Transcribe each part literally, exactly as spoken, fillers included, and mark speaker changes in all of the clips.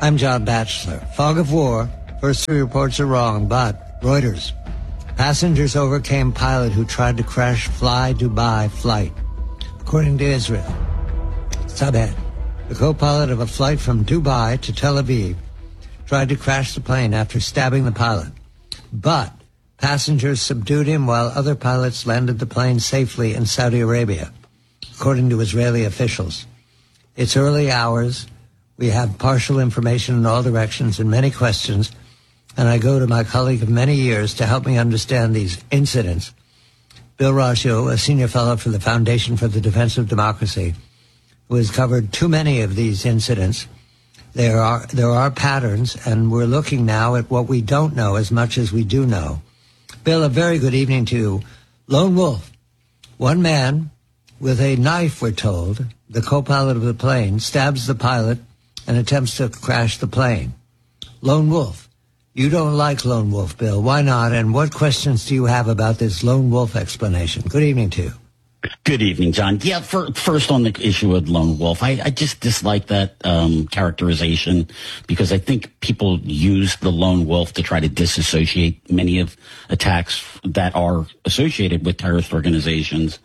Speaker 1: I'm John Batchelor. Fog of war. First three reports are wrong, but Reuters. Passengers overcame pilot who tried to crash Fly Dubai flight. According to Israel. Subhead. The co-pilot of a flight from Dubai to Tel Aviv tried to crash the plane after stabbing the pilot. But passengers subdued him while other pilots landed the plane safely in Saudi Arabia, according to Israeli officials. It's early hours. We have partial information in all directions and many questions, and I go to my colleague of many years to help me understand these incidents. Bill Raggio, a senior fellow for the Foundation for the Defense of Democracy, who has covered too many of these incidents. There are there are patterns, and we're looking now at what we don't know as much as we do know. Bill, a very good evening to you. Lone Wolf, one man with a knife, we're told, the co-pilot of the plane, stabs the pilot and attempts to crash the plane. Lone Wolf. You don't like Lone Wolf, Bill. Why not? And what questions do you have about this Lone Wolf explanation? Good evening to you.
Speaker 2: Good evening, John. Yeah, for, first on the issue of Lone Wolf, I, I just dislike that um, characterization because I think people use the Lone Wolf to try to disassociate many of attacks that are associated with terrorist organizations.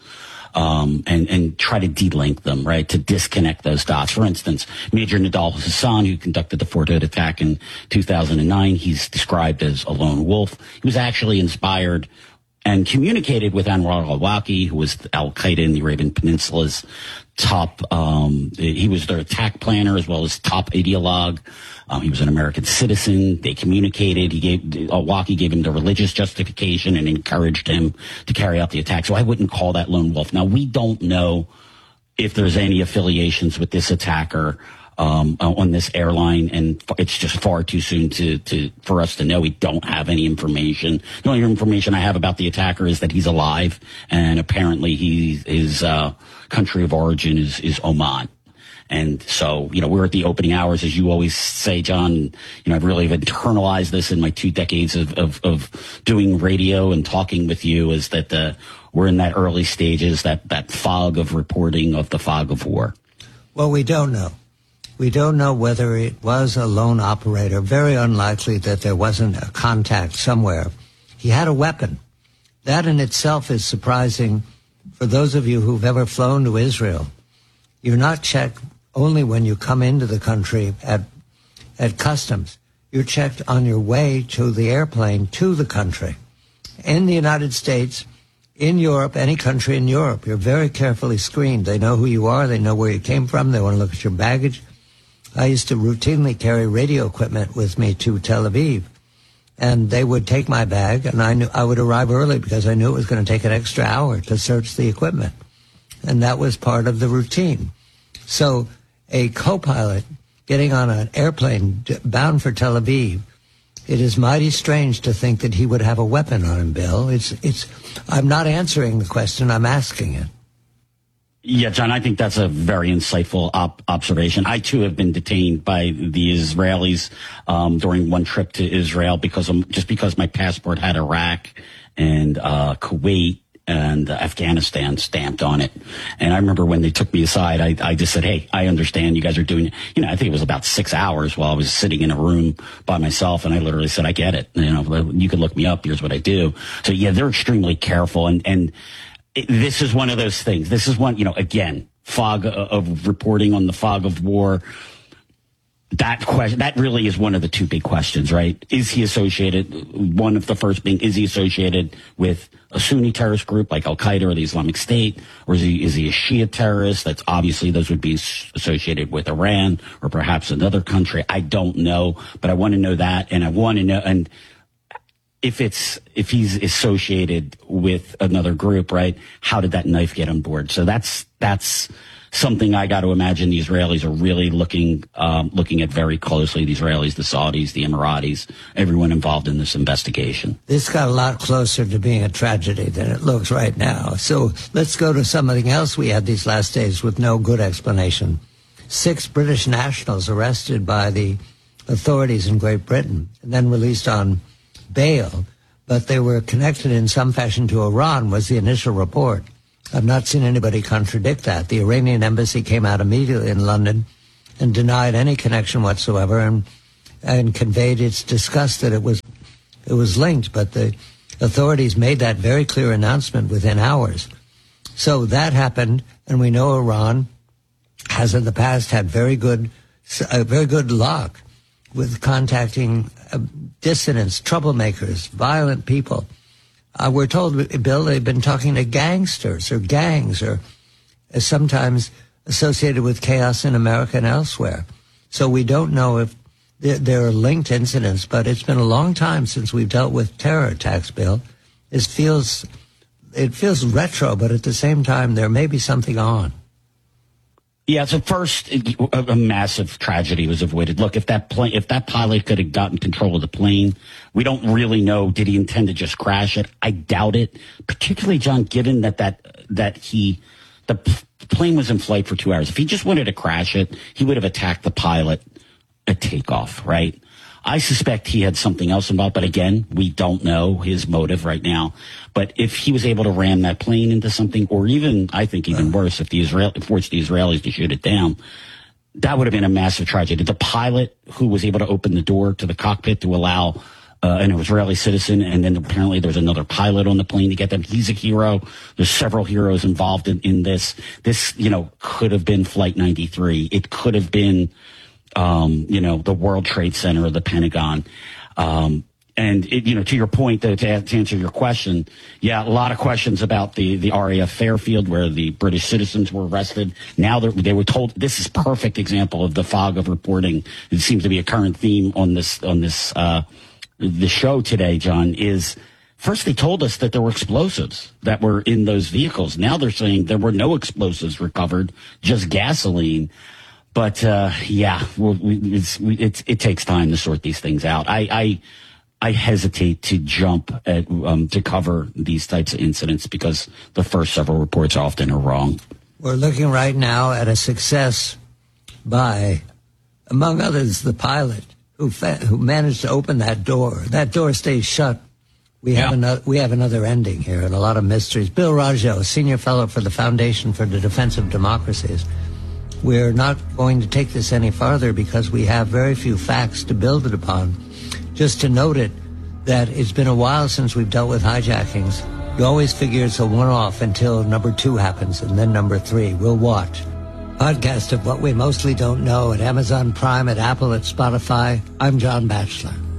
Speaker 2: Um, and, and try to de-link them, right, to disconnect those dots. For instance, Major Nidal Hassan, who conducted the Fort Hood attack in two thousand nine, he's described as a lone wolf. He was actually inspired and communicated with Anwar al-Awlaki, who was al-Qaeda in the Arabian Peninsula's top, um, he was their attack planner as well as top ideologue. Um, he was an American citizen. They communicated. He gave, al-Awlaki gave him the religious justification and encouraged him to carry out the attack. So I wouldn't call that lone wolf. Now, we don't know if there's any affiliations with this attacker um, on this airline, and it's just far too soon to, to for us to know. We don't have any information. The only information I have about the attacker is that he's alive, and apparently he, his uh, country of origin is, is Oman. And so, you know, we're at the opening hours, as you always say, John. You know, I've really internalized this in my two decades of, of, of doing radio and talking with you, is that the, we're in that early stages, that, that fog of reporting of the fog of war.
Speaker 1: Well, we don't know. We don't know whether it was a lone operator. Very unlikely that there wasn't a contact somewhere. He had a weapon. That in itself is surprising for those of you who've ever flown to Israel. You're not checked only when you come into the country at at customs. You're checked on your way to the airplane to the country. In the United States, in Europe, any country in Europe, you're very carefully screened. They know who you are. They know where you came from. They want to look at your baggage. I used to routinely carry radio equipment with me to Tel Aviv, and they would take my bag, and I knew I would arrive early because I knew it was going to take an extra hour to search the equipment, and that was part of the routine. So a co-pilot getting on an airplane bound for Tel Aviv, it is mighty strange to think that he would have a weapon on him, Bill. It's, it's, I'm not answering the question, I'm asking it.
Speaker 2: Yeah, John, I think that's a very insightful op- observation. I, too, have been detained by the Israelis um, during one trip to Israel because of, just because my passport had Iraq and uh, Kuwait and uh, Afghanistan stamped on it. And I remember when they took me aside, I, I just said, hey, I understand you guys are doing, you know, I think it was about six hours while I was sitting in a room by myself. And I literally said, I get it. You know, you can look me up. Here's what I do. So, yeah, they're extremely careful. And, and it, this is one of those things. This is one, you know, again, fog of reporting on the fog of war. That question, that really is one of the two big questions, right? Is he associated, one of the first being, is he associated with a Sunni terrorist group like Al-Qaeda or the Islamic State? Or is he, is he a Shia terrorist? That's obviously, those would be associated with Iran or perhaps another country. I don't know, but I want to know that. And I want to know, and if it's, if he's associated with another group, right? How did that knife get on board? So that's, that's, something I got to imagine the Israelis are really looking um, looking at very closely. The Israelis, the Saudis, the Emiratis, everyone involved in this investigation.
Speaker 1: This got a lot closer to being a tragedy than it looks right now. So let's go to something else we had these last days with no good explanation. Six British nationals arrested by the authorities in Great Britain and then released on bail, but they were connected in some fashion to Iran was the initial report. I've not seen anybody contradict that. The Iranian embassy came out immediately in London and denied any connection whatsoever, and and conveyed its disgust that it was it was linked. But the authorities made that very clear announcement within hours. So that happened, and we know Iran has in the past had very good uh, very good luck with contacting uh, dissidents, troublemakers, violent people. Uh, we're told, Bill, they've been talking to gangsters or gangs or uh, sometimes associated with chaos in America and elsewhere. So we don't know if there, there are linked incidents, but it's been a long time since we've dealt with terror attacks, Bill. It feels, it feels retro, but at the same time, there may be something on.
Speaker 2: Yeah, so first, a, a massive tragedy was avoided. Look, if that plane, if that pilot could have gotten control of the plane, we don't really know. Did he intend to just crash it? I doubt it. Particularly, John, given that that that he, the plane was in flight for two hours. If he just wanted to crash it, he would have attacked the pilot at takeoff, right? I suspect he had something else involved, but again, we don't know his motive right now. But if he was able to ram that plane into something, or even, I think even worse, if the Israel forced the Israelis to shoot it down, that would have been a massive tragedy. The pilot who was able to open the door to the cockpit to allow uh, an Israeli citizen, and then apparently there's another pilot on the plane to get them. He's a hero. There's several heroes involved in, in this. This, you know, could have been Flight ninety-three. It could have been Um, you know, the World Trade Center or the Pentagon. Um, and, it, you know, to your point, to, to answer your question, yeah, a lot of questions about the, the R A F Fairfield where the British citizens were arrested. Now they were told, this is perfect example of the fog of reporting. It seems to be a current theme on this, on this, uh, the show today, John, is first they told us that there were explosives that were in those vehicles. Now they're saying there were no explosives recovered, just gasoline. But, uh, yeah, well, it's, it's, it takes time to sort these things out. I, I, I hesitate to jump at, um, to cover these types of incidents because the first several reports often are wrong.
Speaker 1: We're looking right now at a success by, among others, the pilot who fa- who managed to open that door. That door stays shut. We have yeah. another, we have another ending here and a lot of mysteries. Bill Raggio, Senior Fellow for the Foundation for the Defense of Democracies. We're not going to take this any farther because we have very few facts to build it upon. Just to note it, that it's been a while since we've dealt with hijackings. You always figure it's a one-off until number two happens, and then number three. We'll watch. Podcast of What We Mostly Don't Know at Amazon Prime, at Apple, at Spotify. I'm John Batchelor.